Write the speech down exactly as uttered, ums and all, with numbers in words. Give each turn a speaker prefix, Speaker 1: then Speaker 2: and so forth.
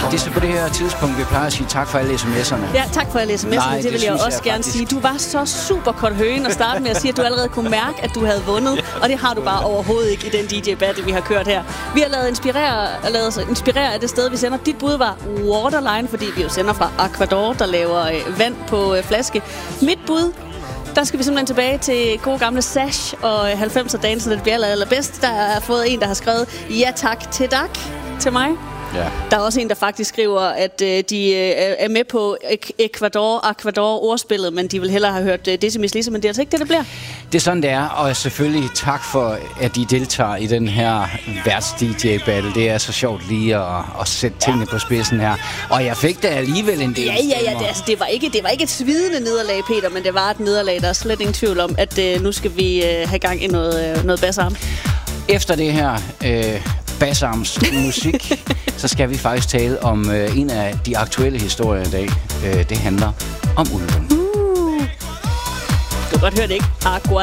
Speaker 1: Det er så på det her tidspunkt, vi plejer at sige tak for alle sms'erne.
Speaker 2: Ja, tak for alle sms'erne. Nej, det, det vil jeg også
Speaker 1: jeg
Speaker 2: gerne
Speaker 1: faktisk...
Speaker 2: sige. Du var så super kort høen at starte med at sige, at du allerede kunne mærke, at du havde vundet. Og det har du bare overhovedet ikke i den D J-battle, vi har kørt her. Vi har lavet inspirere, lavet os inspirere af det sted, vi sender. Dit bud var Waterline, fordi vi jo sender fra Ecuador, der laver øh, vand på øh, flaske. Mit bud, der skal vi simpelthen tilbage til gode gamle Sash og halvfemser-dagen, så det bliver aller, allerbedst. Der har fået en, der har skrevet ja tak til Dak til mig.
Speaker 1: Ja.
Speaker 2: Der er også en, der faktisk skriver, at øh, de øh, er med på Ecuador, Ecuador ordspillet, men de vil hellere have hørt øh, Decimis Lisa, men det er altså ikke det, det bliver.
Speaker 1: Det er sådan, det er, og selvfølgelig tak for, at I deltager i den her værts-D J-battle. Det er så sjovt lige at, at sætte tingene på spidsen her. Og jeg fik da alligevel en del
Speaker 2: Ja, ja, ja, det, altså, det, var ikke, det var ikke et svidende nederlag, Peter, men det var et nederlag, der er slet ingen tvivl om, at øh, nu skal vi øh, have gang i noget, øh, noget bassarm.
Speaker 1: Efter det her øh, bassarms musik, så skal vi faktisk tale om øh, en af de aktuelle historier i dag. Øh, det handler om ulven.
Speaker 2: Uh. Du kan godt høre det, ikke? Aqua.